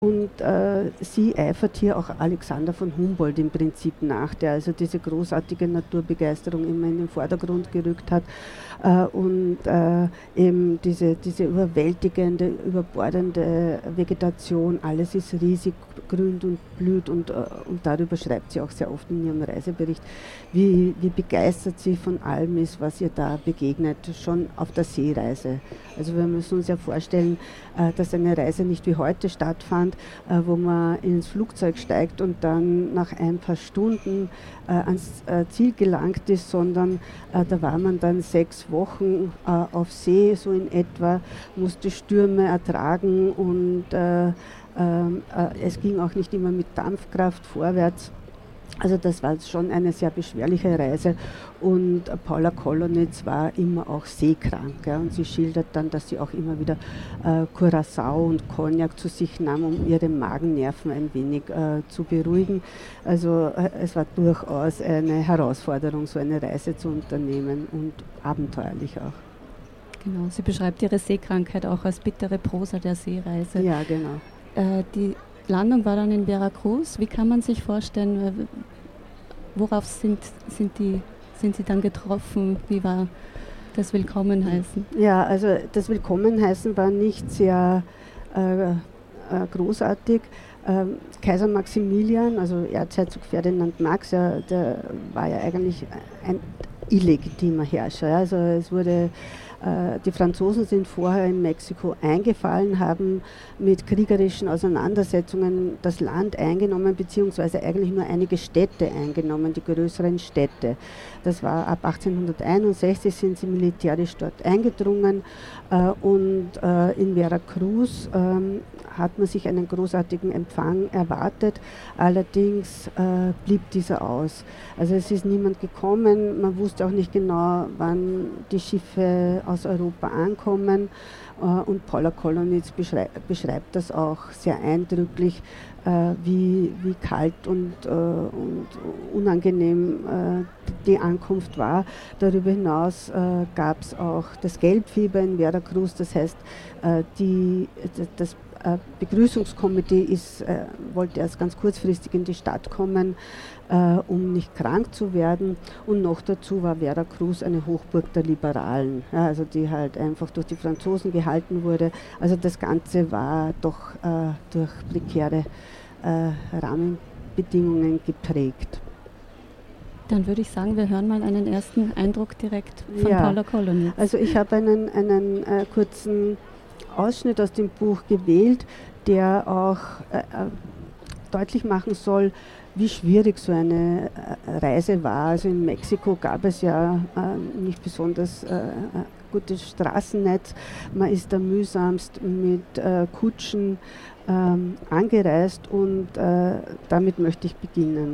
Und sie eifert hier auch Alexander von Humboldt im Prinzip nach, der also diese großartige Naturbegeisterung immer in den Vordergrund gerückt hat und eben diese überwältigende, überbordende Vegetation, alles ist riesig, grünt und blüht und darüber schreibt sie auch sehr oft in ihrem Reisebericht, wie begeistert sie von allem ist, was ihr da begegnet, schon auf der Seereise. Also wir müssen uns ja vorstellen, dass eine Reise nicht wie heute stattfand, wo man ins Flugzeug steigt und dann nach ein paar Stunden ans Ziel gelangt ist, sondern da war man dann 6 Wochen auf See, so in etwa, musste Stürme ertragen und es ging auch nicht immer mit Dampfkraft vorwärts. Also das war schon eine sehr beschwerliche Reise und Paula Kolonitz war immer auch seekrank. Ja, und sie schildert dann, dass sie auch immer wieder Curacao und Cognac zu sich nahm, um ihre Magennerven ein wenig zu beruhigen. Also es war durchaus eine Herausforderung, so eine Reise zu unternehmen und abenteuerlich auch. Genau, sie beschreibt ihre Seekrankheit auch als bittere Prosa der Seereise. Ja, genau. Die Landung war dann in Veracruz. Wie kann man sich vorstellen, worauf sind Sie dann getroffen? Wie war das Willkommenheißen? Ja, also das Willkommenheißen war nicht sehr großartig. Kaiser Maximilian, also Erzherzog Ferdinand Max, ja, der war ja eigentlich ein illegitimer Herrscher. Ja. Also es wurde die Franzosen sind vorher in Mexiko eingefallen, haben mit kriegerischen Auseinandersetzungen das Land eingenommen, beziehungsweise eigentlich nur einige Städte eingenommen, die größeren Städte. Das war ab 1861 sind sie militärisch dort eingedrungen und in Veracruz hat man sich einen großartigen Empfang erwartet, allerdings blieb dieser aus. Also es ist niemand gekommen, man wusste auch nicht genau, wann die Schiffe aus Europa ankommen und Paula Kolonitz beschreibt das auch sehr eindrücklich, wie kalt und unangenehm die Ankunft war. Darüber hinaus gab es auch das Gelbfieber in Veracruz, das heißt, das Begrüßungskomitee wollte erst ganz kurzfristig in die Stadt kommen, um nicht krank zu werden. Und noch dazu war Veracruz eine Hochburg der Liberalen, ja, also die halt einfach durch die Franzosen gehalten wurde. Also das Ganze war doch durch prekäre Rahmenbedingungen geprägt. Dann würde ich sagen, wir hören mal einen ersten Eindruck direkt von Paula Kolonitz. Also ich habe einen kurzen Ausschnitt aus dem Buch gewählt, der auch deutlich machen soll, wie schwierig so eine Reise war. Also in Mexiko gab es ja nicht besonders gutes Straßennetz. Man ist da mühsamst mit Kutschen angereist und damit möchte ich beginnen.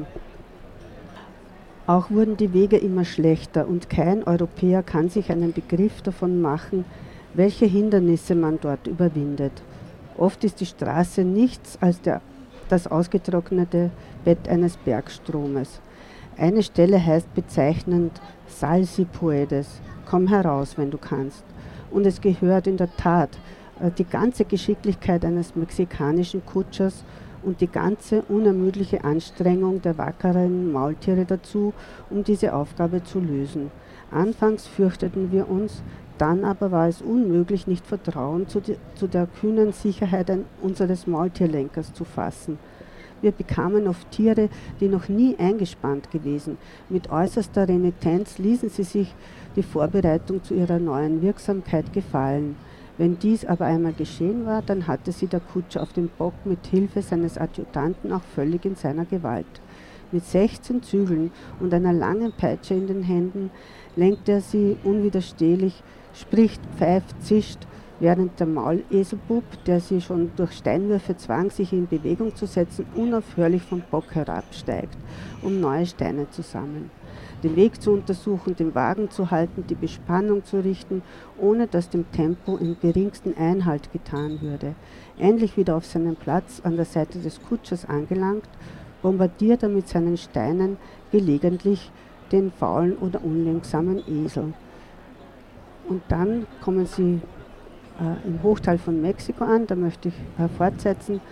Auch wurden die Wege immer schlechter und kein Europäer kann sich einen Begriff davon machen, welche Hindernisse man dort überwindet. Oft ist die Straße nichts als das ausgetrocknete Bett eines Bergstromes. Eine Stelle heißt bezeichnend Sal si puedes, komm heraus, wenn du kannst. Und es gehört in der Tat die ganze Geschicklichkeit eines mexikanischen Kutschers und die ganze unermüdliche Anstrengung der wackeren Maultiere dazu, um diese Aufgabe zu lösen. Anfangs fürchteten wir uns, dann aber war es unmöglich, nicht Vertrauen zu der kühnen Sicherheit unseres Maultierlenkers zu fassen. Wir bekamen oft Tiere, die noch nie eingespannt gewesen. Mit äußerster Renitenz ließen sie sich die Vorbereitung zu ihrer neuen Wirksamkeit gefallen. Wenn dies aber einmal geschehen war, dann hatte sie der Kutscher auf dem Bock mit Hilfe seines Adjutanten auch völlig in seiner Gewalt. Mit 16 Zügeln und einer langen Peitsche in den Händen lenkte er sie unwiderstehlich, spricht, pfeift, zischt, während der Mauleselbub, der sie schon durch Steinwürfe zwang, sich in Bewegung zu setzen, unaufhörlich vom Bock herabsteigt, um neue Steine zu sammeln. Den Weg zu untersuchen, den Wagen zu halten, die Bespannung zu richten, ohne dass dem Tempo im geringsten Einhalt getan würde. Endlich wieder auf seinem Platz an der Seite des Kutschers angelangt, bombardiert er mit seinen Steinen gelegentlich den faulen oder unlenksamen Esel. Und dann kommen sie im Hochtal von Mexiko an, da möchte ich fortsetzen.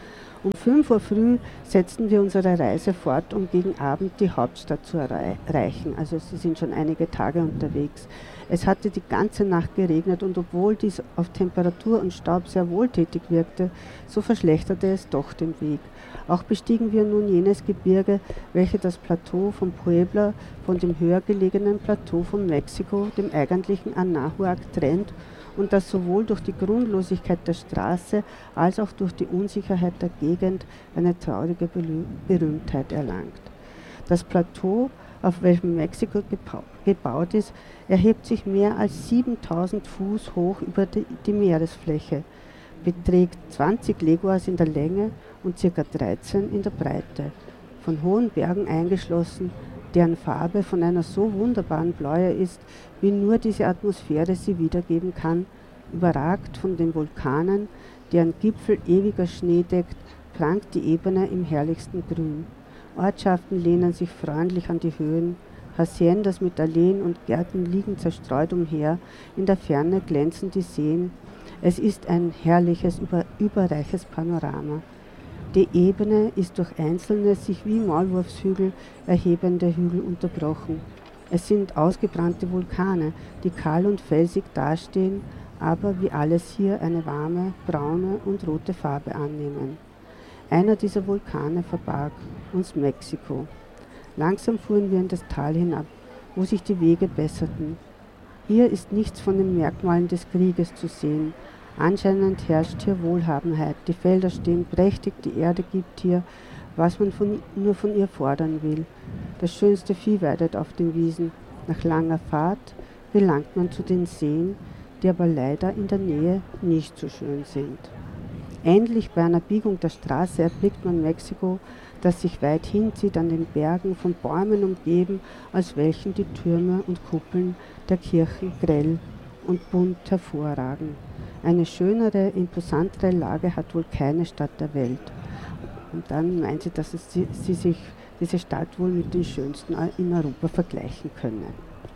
Um 5 Uhr früh setzten wir unsere Reise fort, um gegen Abend die Hauptstadt zu erreichen. Also sie sind schon einige Tage unterwegs. Es hatte die ganze Nacht geregnet und obwohl dies auf Temperatur und Staub sehr wohltätig wirkte, so verschlechterte es doch den Weg. Auch bestiegen wir nun jenes Gebirge, welches das Plateau von Puebla von dem höher gelegenen Plateau von Mexiko, dem eigentlichen Anahuac, trennt und das sowohl durch die Grundlosigkeit der Straße als auch durch die Unsicherheit der Gegend eine traurige Berühmtheit erlangt. Das Plateau, auf welchem Mexiko gebaut ist, erhebt sich mehr als 7000 Fuß hoch über die Meeresfläche, beträgt 20 Leguas in der Länge und ca. 13 in der Breite, von hohen Bergen eingeschlossen, deren Farbe von einer so wunderbaren Bläue ist, wie nur diese Atmosphäre sie wiedergeben kann, überragt von den Vulkanen, deren Gipfel ewiger Schnee deckt, prangt die Ebene im herrlichsten Grün. Ortschaften lehnen sich freundlich an die Höhen, Haciendas mit Alleen und Gärten liegen zerstreut umher, in der Ferne glänzen die Seen. Es ist ein herrliches, überreiches Panorama. Die Ebene ist durch einzelne, sich wie Maulwurfshügel erhebende Hügel unterbrochen. Es sind ausgebrannte Vulkane, die kahl und felsig dastehen, aber wie alles hier eine warme, braune und rote Farbe annehmen. Einer dieser Vulkane verbarg uns Mexiko. Langsam fuhren wir in das Tal hinab, wo sich die Wege besserten. Hier ist nichts von den Merkmalen des Krieges zu sehen. Anscheinend herrscht hier Wohlhabenheit. Die Felder stehen prächtig, die Erde gibt hier, was man nur von ihr fordern will. Das schönste Vieh weidet auf den Wiesen. Nach langer Fahrt gelangt man zu den Seen, die aber leider in der Nähe nicht so schön sind. Endlich bei einer Biegung der Straße erblickt man Mexiko, das sich weit hinzieht an den Bergen, von Bäumen umgeben, als welchen die Türme und Kuppeln der Kirchen grell und bunt hervorragen. Eine schönere, imposantere Lage hat wohl keine Stadt der Welt. Und dann meint sie, dass sie sich diese Stadt wohl mit den schönsten in Europa vergleichen könne.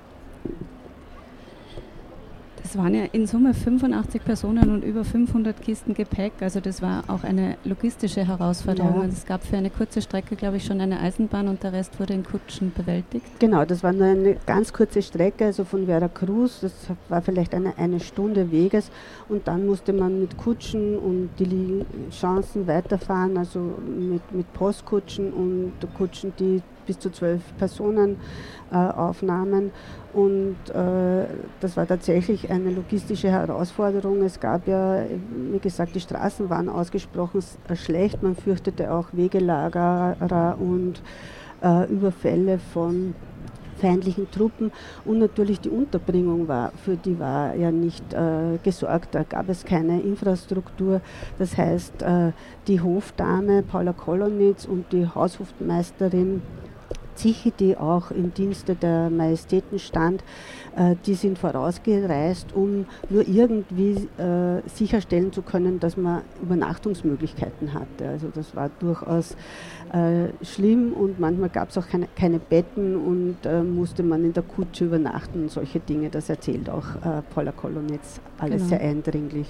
Es waren ja in Summe 85 Personen und über 500 Kisten Gepäck. Also das war auch eine logistische Herausforderung. Ja. Es gab für eine kurze Strecke, glaube ich, schon eine Eisenbahn und der Rest wurde in Kutschen bewältigt. Genau, das war nur eine ganz kurze Strecke, also von Veracruz. Das war vielleicht eine Stunde Weges und dann musste man mit Kutschen und die Chancen weiterfahren, also mit Postkutschen und Kutschen, die bis zu 12 Personen aufnahmen. Und das war tatsächlich eine logistische Herausforderung. Es gab ja, wie gesagt, die Straßen waren ausgesprochen schlecht. Man fürchtete auch Wegelagerer und Überfälle von feindlichen Truppen und natürlich die Unterbringung für die war ja nicht gesorgt, da gab es keine Infrastruktur. Das heißt, die Hofdame Paula Kolonitz und die Haushofmeisterin Zichi, die auch im Dienste der Majestäten stand, die sind vorausgereist, um nur irgendwie sicherstellen zu können, dass man Übernachtungsmöglichkeiten hatte. Also das war durchaus schlimm und manchmal gab es auch keine Betten und musste man in der Kutsche übernachten und solche Dinge. Das erzählt auch Paula Kolonitz alles sehr eindringlich.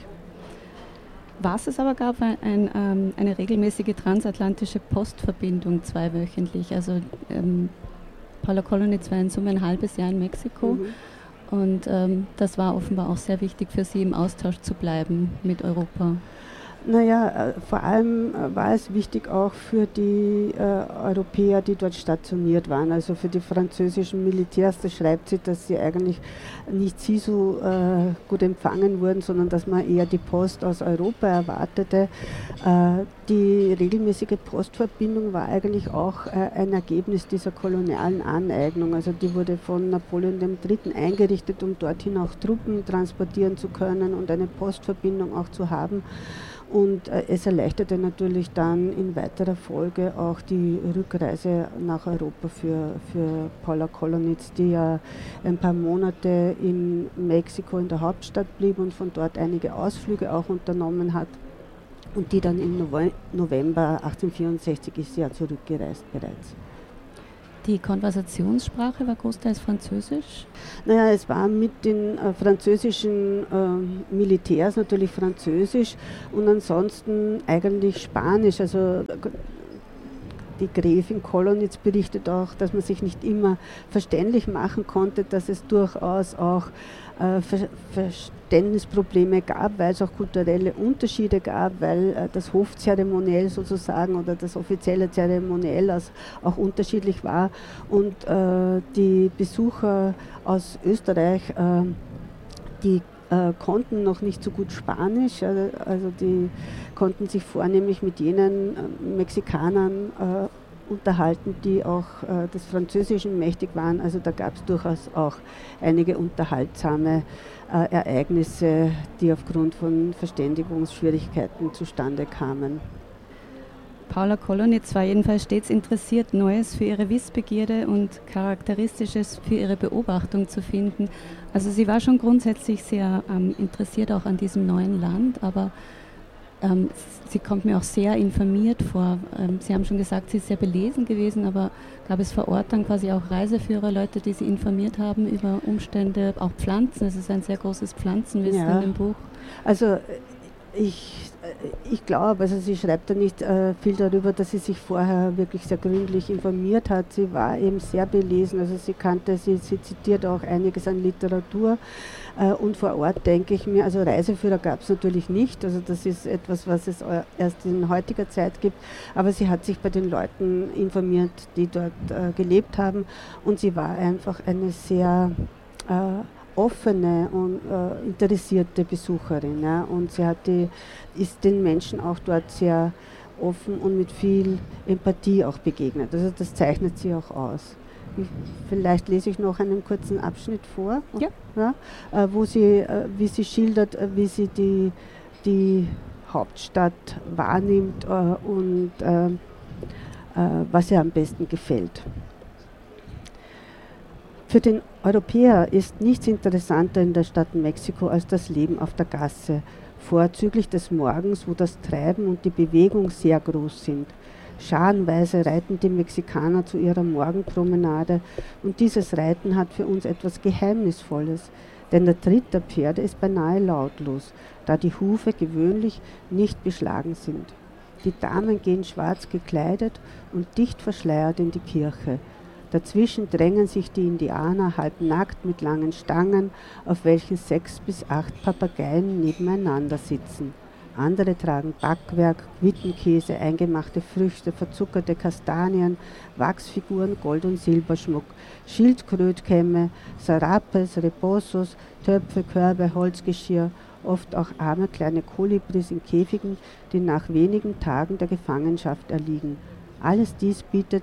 Was es aber gab, war eine regelmäßige transatlantische Postverbindung zweiwöchentlich. Also Paula Kolonitz war in Summe ein halbes Jahr in Mexiko und das war offenbar auch sehr wichtig für sie, im Austausch zu bleiben mit Europa. Naja, vor allem war es wichtig auch für die Europäer, die dort stationiert waren, also für die französischen Militärs. Da schreibt sie, dass sie eigentlich nicht so gut empfangen wurden, sondern dass man eher die Post aus Europa erwartete. Die regelmäßige Postverbindung war eigentlich auch ein Ergebnis dieser kolonialen Aneignung. Also die wurde von Napoleon III. Eingerichtet, um dorthin auch Truppen transportieren zu können und eine Postverbindung auch zu haben. Und es erleichterte natürlich dann in weiterer Folge auch die Rückreise nach Europa für Paula Kolonitz, die ja ein paar Monate in Mexiko in der Hauptstadt blieb und von dort einige Ausflüge auch unternommen hat. Und die dann im November 1864 ist sie ja zurückgereist bereits. Die Konversationssprache war großteils Französisch? Naja, es war mit den französischen Militärs natürlich Französisch und ansonsten eigentlich Spanisch. Also die Gräfin Kollonitz berichtet auch, dass man sich nicht immer verständlich machen konnte, dass es durchaus auch Verständnisprobleme gab, weil es auch kulturelle Unterschiede gab, weil das Hofzeremoniell sozusagen oder das offizielle Zeremoniell auch unterschiedlich war und die Besucher aus Österreich, die konnten noch nicht so gut Spanisch, also die konnten sich vornehmlich mit jenen Mexikanern unterhalten, die auch des Französischen mächtig waren. Also da gab es durchaus auch einige unterhaltsame Ereignisse, die aufgrund von Verständigungsschwierigkeiten zustande kamen. Paula Kollonitz war jedenfalls stets interessiert, Neues für ihre Wissbegierde und Charakteristisches für ihre Beobachtung zu finden. Also sie war schon grundsätzlich sehr interessiert auch an diesem neuen Land, aber sie kommt mir auch sehr informiert vor. Sie haben schon gesagt, sie ist sehr belesen gewesen, aber gab es vor Ort dann quasi auch Reiseführer, Leute, die sie informiert haben über Umstände, auch Pflanzen? Es ist ein sehr großes Pflanzenwissen in dem Buch. Also ich glaube, also sie schreibt da nicht viel darüber, dass sie sich vorher wirklich sehr gründlich informiert hat. Sie war eben sehr belesen, also sie zitiert auch einiges an Literatur und vor Ort denke ich mir, also Reiseführer gab es natürlich nicht, also das ist etwas, was es erst in heutiger Zeit gibt, aber sie hat sich bei den Leuten informiert, die dort gelebt haben und sie war einfach eine sehr offene und interessierte Besucherin. Ja? Und sie ist den Menschen auch dort sehr offen und mit viel Empathie auch begegnet. Also das zeichnet sie auch aus. Vielleicht lese ich noch einen kurzen Abschnitt vor, ja, wo wie sie schildert, wie sie die Hauptstadt wahrnimmt und was ihr am besten gefällt. Für den Europäer ist nichts interessanter in der Stadt Mexiko als das Leben auf der Gasse, vorzüglich des Morgens, wo das Treiben und die Bewegung sehr groß sind. Scharenweise reiten die Mexikaner zu ihrer Morgenpromenade und dieses Reiten hat für uns etwas Geheimnisvolles, denn der Tritt der Pferde ist beinahe lautlos, da die Hufe gewöhnlich nicht beschlagen sind. Die Damen gehen schwarz gekleidet und dicht verschleiert in die Kirche. Dazwischen drängen sich die Indianer halbnackt mit langen Stangen, auf welchen 6 bis 8 Papageien nebeneinander sitzen. Andere tragen Backwerk, Quittenkäse, eingemachte Früchte, verzuckerte Kastanien, Wachsfiguren, Gold- und Silberschmuck, Schildkrötkämme, Sarapes, Reposos, Töpfe, Körbe, Holzgeschirr, oft auch arme kleine Kolibris in Käfigen, die nach wenigen Tagen der Gefangenschaft erliegen. Alles dies bieten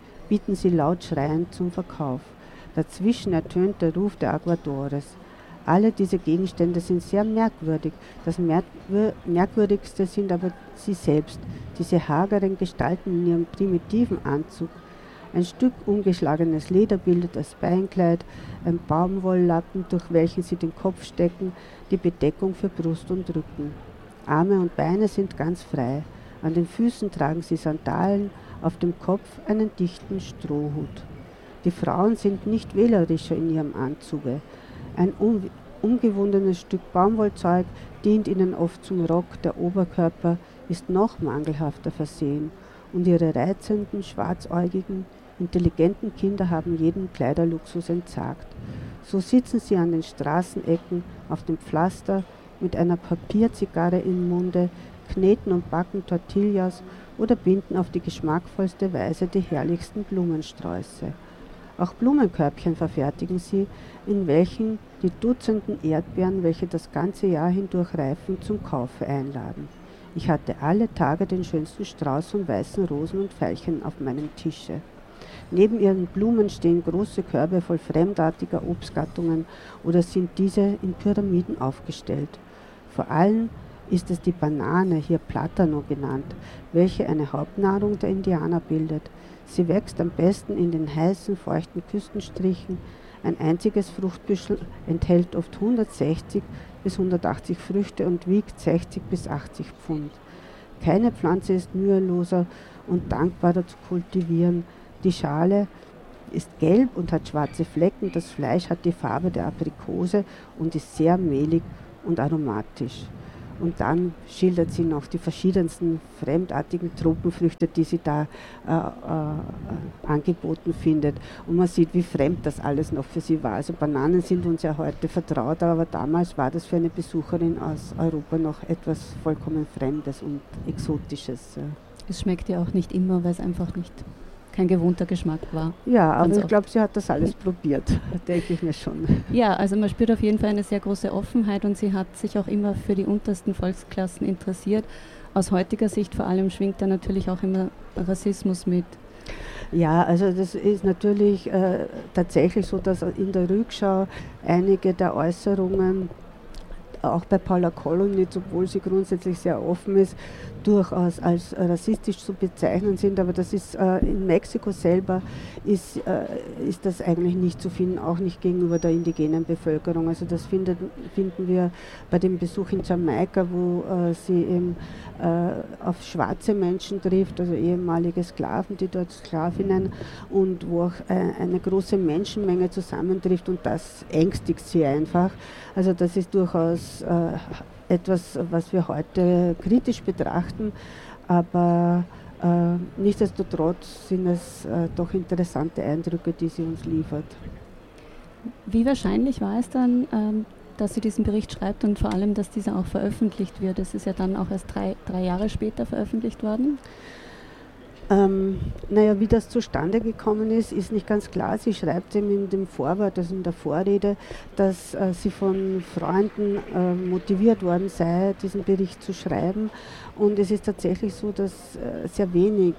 sie laut schreiend zum Verkauf. Dazwischen ertönt der Ruf der Aguadores. Alle diese Gegenstände sind sehr merkwürdig. Das Merkwürdigste sind aber sie selbst, diese hageren Gestalten in ihrem primitiven Anzug. Ein Stück umgeschlagenes Leder bildet das Beinkleid, ein Baumwolllappen, durch welchen sie den Kopf stecken, die Bedeckung für Brust und Rücken. Arme und Beine sind ganz frei. An den Füßen tragen sie Sandalen, auf dem Kopf einen dichten Strohhut. Die Frauen sind nicht wählerischer in ihrem Anzuge. Ein umgewundenes Stück Baumwollzeug dient ihnen oft zum Rock, der Oberkörper ist noch mangelhafter versehen und ihre reizenden, schwarzäugigen, intelligenten Kinder haben jeden Kleiderluxus entsagt. So sitzen sie an den Straßenecken auf dem Pflaster mit einer Papierzigarre im Munde, kneten und backen Tortillas oder binden auf die geschmackvollste Weise die herrlichsten Blumensträuße. Auch Blumenkörbchen verfertigen sie, in welchen die Dutzenden Erdbeeren, welche das ganze Jahr hindurch reifen, zum Kaufe einladen. Ich hatte alle Tage den schönsten Strauß von weißen Rosen und Veilchen auf meinem Tische. Neben ihren Blumen stehen große Körbe voll fremdartiger Obstgattungen oder sind diese in Pyramiden aufgestellt. Vor allem ist es die Banane, hier Platano genannt, welche eine Hauptnahrung der Indianer bildet. Sie wächst am besten in den heißen, feuchten Küstenstrichen. Ein einziges Fruchtbüschel enthält oft 160 bis 180 Früchte und wiegt 60 bis 80 Pfund. Keine Pflanze ist müheloser und dankbarer zu kultivieren. Die Schale ist gelb und hat schwarze Flecken. Das Fleisch hat die Farbe der Aprikose und ist sehr mehlig und aromatisch. Und dann schildert sie noch die verschiedensten fremdartigen Tropenfrüchte, die sie da angeboten findet. Und man sieht, wie fremd das alles noch für sie war. Also Bananen sind uns ja heute vertraut, aber damals war das für eine Besucherin aus Europa noch etwas vollkommen Fremdes und Exotisches. Es schmeckt ja auch nicht immer, weil es einfach nicht kein gewohnter Geschmack war. Ja, aber ich glaube, sie hat das alles probiert, denke ich mir schon. Ja, also man spürt auf jeden Fall eine sehr große Offenheit und sie hat sich auch immer für die untersten Volksklassen interessiert. Aus heutiger Sicht vor allem schwingt da natürlich auch immer Rassismus mit. Ja, also das ist natürlich tatsächlich so, dass in der Rückschau einige der Äußerungen auch bei Paula Kolonitz, obwohl sie grundsätzlich sehr offen ist, durchaus als rassistisch zu bezeichnen sind, aber das ist in Mexiko selber ist das eigentlich nicht zu finden, auch nicht gegenüber der indigenen Bevölkerung. Also das finden wir bei dem Besuch in Jamaika, wo sie eben auf schwarze Menschen trifft, also ehemalige Sklaven, die dort Sklavinnen, und wo auch eine große Menschenmenge zusammentrifft, und das ängstigt sie einfach. Also das ist durchaus etwas, was wir heute kritisch betrachten, aber nichtsdestotrotz sind es doch interessante Eindrücke, die sie uns liefert. Wie wahrscheinlich war es dann, dass sie diesen Bericht schreibt und vor allem, dass dieser auch veröffentlicht wird? Es ist ja dann auch erst drei Jahre später veröffentlicht worden. Wie das zustande gekommen ist nicht ganz klar. Sie schreibt eben in dem Vorwort, also in der Vorrede, dass sie von Freunden motiviert worden sei, diesen Bericht zu schreiben. Und es ist tatsächlich so, dass sehr wenig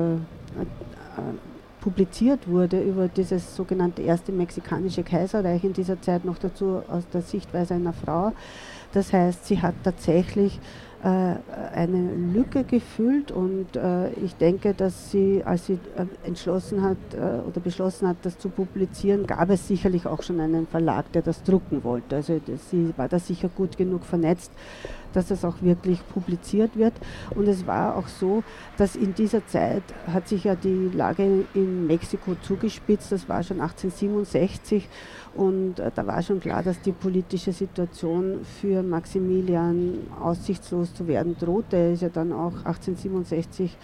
publiziert wurde über dieses sogenannte erste mexikanische Kaiserreich in dieser Zeit, noch dazu aus der Sichtweise einer Frau. Das heißt, sie hat tatsächlich eine Lücke gefüllt, und ich denke, dass sie, als sie beschlossen hat, das zu publizieren, gab es sicherlich auch schon einen Verlag, der das drucken wollte. Also sie war da sicher gut genug vernetzt, dass das auch wirklich publiziert wird. Und es war auch so, dass in dieser Zeit hat sich ja die Lage in Mexiko zugespitzt. Das war schon 1867, und da war schon klar, dass die politische Situation für Maximilian aussichtslos zu werden drohte. Er ist ja dann auch 1867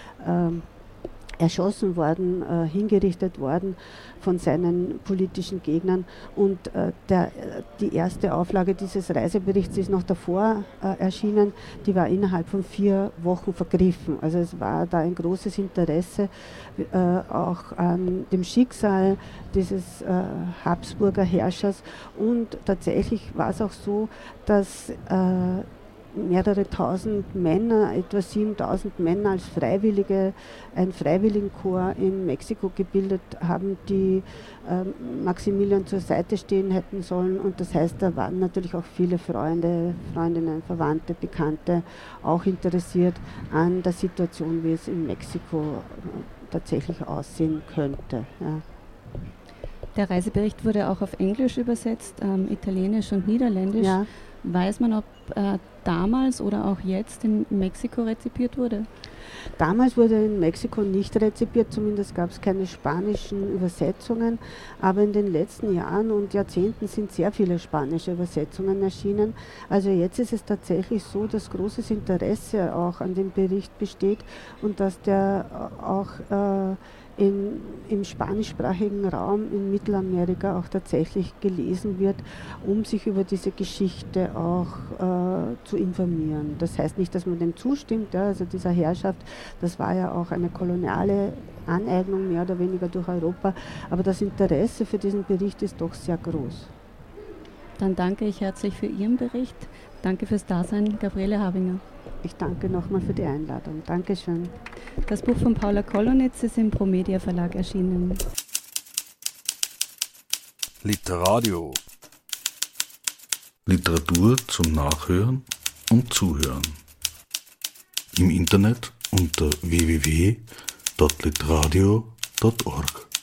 erschossen worden, hingerichtet worden von seinen politischen Gegnern, und die erste Auflage dieses Reiseberichts ist noch davor erschienen, die war innerhalb von 4 Wochen vergriffen. Also es war da ein großes Interesse auch an dem Schicksal dieses Habsburger Herrschers, und tatsächlich war es auch so, dass mehrere tausend Männer, etwa 7000 Männer als Freiwillige, ein Freiwilligenkorps in Mexiko gebildet haben, die Maximilian zur Seite stehen hätten sollen. Und das heißt, da waren natürlich auch viele Freunde, Freundinnen, Verwandte, Bekannte auch interessiert an der Situation, wie es in Mexiko tatsächlich aussehen könnte. Ja. Der Reisebericht wurde auch auf Englisch übersetzt, Italienisch und Niederländisch. Ja. Weiß man, ob damals oder auch jetzt in Mexiko rezipiert wurde? Damals wurde in Mexiko nicht rezipiert, zumindest gab es keine spanischen Übersetzungen, aber in den letzten Jahren und Jahrzehnten sind sehr viele spanische Übersetzungen erschienen. Also jetzt ist es tatsächlich so, dass großes Interesse auch an dem Bericht besteht und dass der auch im spanischsprachigen Raum in Mittelamerika auch tatsächlich gelesen wird, um sich über diese Geschichte auch zu informieren. Das heißt nicht, dass man dem zustimmt, ja, also dieser Herrschaft, das war ja auch eine koloniale Aneignung mehr oder weniger durch Europa, aber das Interesse für diesen Bericht ist doch sehr groß. Dann danke ich herzlich für Ihren Bericht. Danke fürs Dasein, Gabriele Habinger. Ich danke nochmal für die Einladung. Dankeschön. Das Buch von Paula Kolonitz ist im Promedia Verlag erschienen. Literadio. Literatur zum Nachhören und Zuhören. Im Internet unter www.literadio.org.